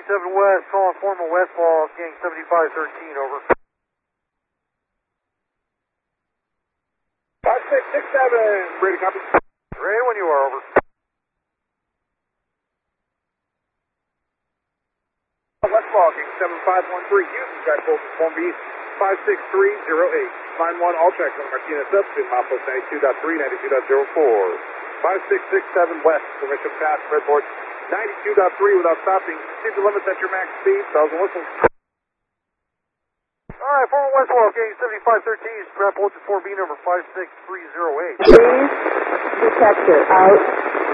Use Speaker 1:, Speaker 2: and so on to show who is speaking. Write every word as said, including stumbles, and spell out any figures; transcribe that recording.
Speaker 1: seven West, calling formal Westfall, gang seventy-five thirteen, over.
Speaker 2: five six six seven, Brady, copy.
Speaker 1: Ready when you are, over.
Speaker 2: Westfall, gang seven five one three, Houston, track Bolton, form B, five six three zero eight. Line one, all tracks on Martinez substitute, milepost ninety-two point three, ninety-two point zero four. five six six seven West, permission pass, redboard ninety-two point three without stopping. Proceed to limits at your max speed, bells and whistles.
Speaker 1: Alright, formal Westfall, gang seventy-five thirteen, trap Bolton, form B, number five six three zero eight.
Speaker 3: Please, detector out.